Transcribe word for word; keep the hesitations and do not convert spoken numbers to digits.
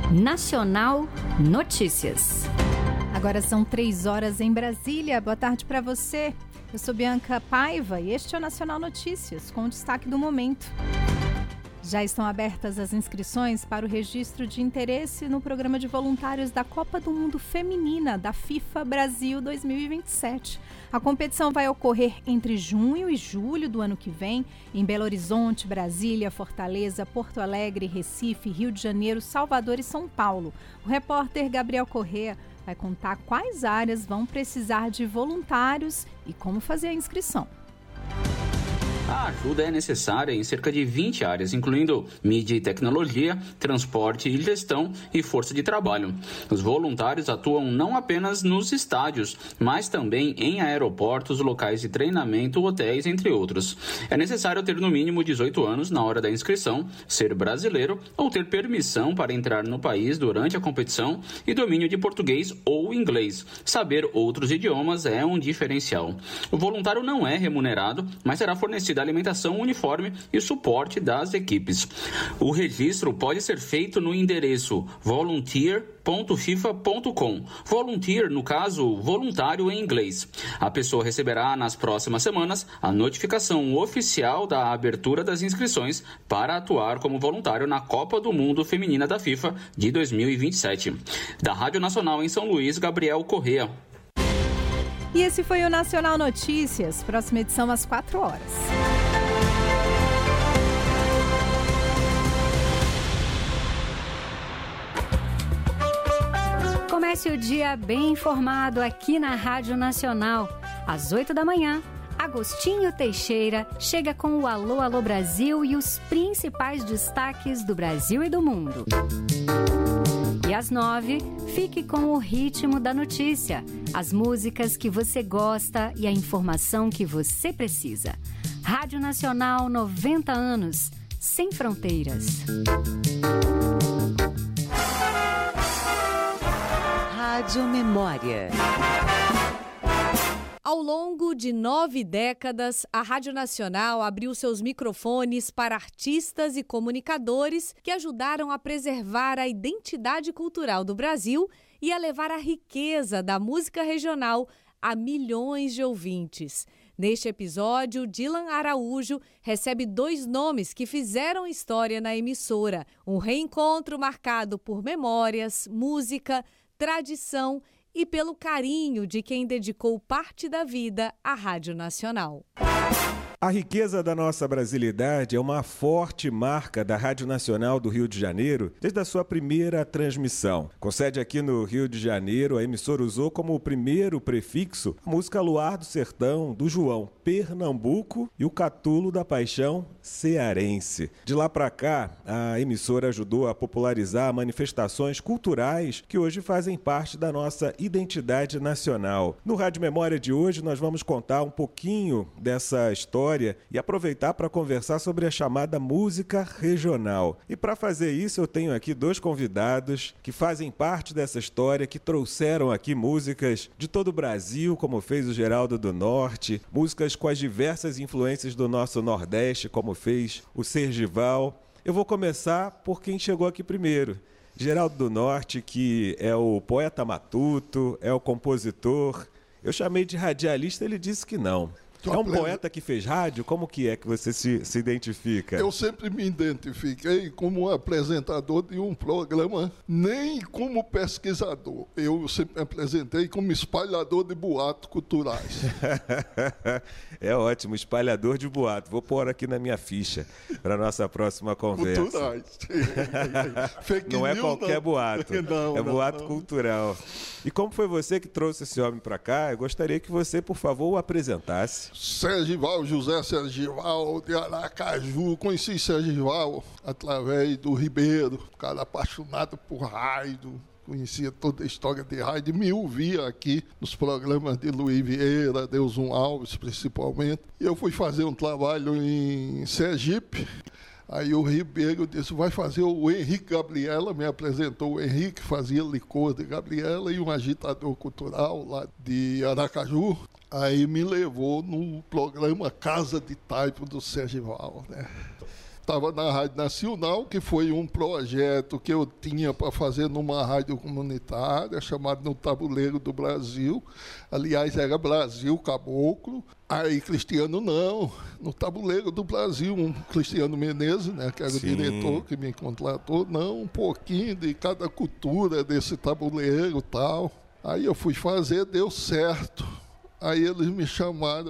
Nacional Notícias. Agora são três horas em Brasília. Boa tarde para você. Eu sou Bianca Paiva e este é o Nacional Notícias, com o destaque do momento. Já estão abertas as inscrições para o registro de interesse no programa de voluntários da Copa do Mundo Feminina da FIFA Brasil dois mil e vinte e sete. A competição vai ocorrer entre junho e julho do ano que vem em Belo Horizonte, Brasília, Fortaleza, Porto Alegre, Recife, Rio de Janeiro, Salvador e São Paulo. O repórter Gabriel Corrêa vai contar quais áreas vão precisar de voluntários e como fazer a inscrição. A ajuda é necessária em cerca de vinte áreas, incluindo mídia e tecnologia, transporte e gestão e força de trabalho. Os voluntários atuam não apenas nos estádios, mas também em aeroportos, locais de treinamento, hotéis, entre outros. É necessário ter no mínimo dezoito anos na hora da inscrição, ser brasileiro ou ter permissão para entrar no país durante a competição e domínio de português ou inglês. Saber outros idiomas é um diferencial. O voluntário não é remunerado, mas será fornecido da alimentação uniforme e suporte das equipes. O registro pode ser feito no endereço volunteer ponto fifa ponto com. Volunteer, no caso, voluntário em inglês. A pessoa receberá nas próximas semanas a notificação oficial da abertura das inscrições para atuar como voluntário na Copa do Mundo Feminina da FIFA de dois mil e vinte e sete. Da Rádio Nacional em São Luís, Gabriel Corrêa. E esse foi o Nacional Notícias. Próxima edição às quatro horas. Comece o dia bem informado aqui na Rádio Nacional. Às oito da manhã, Agostinho Teixeira chega com o Alô, Alô Brasil e os principais destaques do Brasil e do mundo. E às nove, fique com o ritmo da notícia, as músicas que você gosta e a informação que você precisa. Rádio Nacional, noventa anos, sem fronteiras. Rádio Memória. Ao longo de nove décadas, a Rádio Nacional abriu seus microfones para artistas e comunicadores que ajudaram a preservar a identidade cultural do Brasil e a levar a riqueza da música regional a milhões de ouvintes. Neste episódio, Dylan Araújo recebe dois nomes que fizeram história na emissora. Um reencontro marcado por memórias, música, tradição e pelo carinho de quem dedicou parte da vida à Rádio Nacional. A riqueza da nossa brasilidade é uma forte marca da Rádio Nacional do Rio de Janeiro desde a sua primeira transmissão. Com sede aqui no Rio de Janeiro, a emissora usou como primeiro prefixo a música Luar do Sertão, do João, Pernambuco, e o Catulo da Paixão, cearense. De lá para cá, a emissora ajudou a popularizar manifestações culturais que hoje fazem parte da nossa identidade nacional. No Rádio Memória de hoje, nós vamos contar um pouquinho dessa história e aproveitar para conversar sobre a chamada música regional. E para fazer isso, eu tenho aqui dois convidados que fazem parte dessa história, que trouxeram aqui músicas de todo o Brasil, como fez o Geraldo do Norte, músicas com as diversas influências do nosso Nordeste, como fez o Sergival. Eu vou começar por quem chegou aqui primeiro. Geraldo do Norte, que é o poeta matuto, é o compositor. Eu chamei de radialista, ele disse que não. É um poeta que fez rádio? Como que é que você se, se identifica? Eu sempre me identifiquei como apresentador de um programa, nem como pesquisador. Eu sempre me apresentei como espalhador de boatos culturais. É ótimo, espalhador de boato. Vou pôr aqui na minha ficha para a nossa próxima conversa. Culturais. Não é qualquer não. boato, não, é boato não, não. cultural. E como foi você que trouxe esse homem para cá? Eu gostaria que você, por favor, o apresentasse. Sergival, José Sergival de Aracaju. Conheci Sergival através do Ribeiro, um cara apaixonado por rádio. Conhecia toda a história de rádio, me ouvia aqui nos programas de Luiz Vieira, Deusum Alves principalmente. E eu fui fazer um trabalho em Sergipe. Aí o Ribeiro disse, vai fazer o Henrique Gabriela, me apresentou o Henrique, fazia licor de Gabriela e um agitador cultural lá de Aracaju. Aí me levou no programa Casa de Taipo do Sergival, né? estava na Rádio Nacional, que foi um projeto que eu tinha para fazer numa rádio comunitária, chamado No Tabuleiro do Brasil. Aliás, era Brasil Caboclo. Aí, Cristiano, não, No Tabuleiro do Brasil, um Cristiano Menezes, né, que era Sim. o diretor que me contratou, não, um pouquinho de cada cultura desse tabuleiro e tal. Aí eu fui fazer, deu certo. Aí eles me chamaram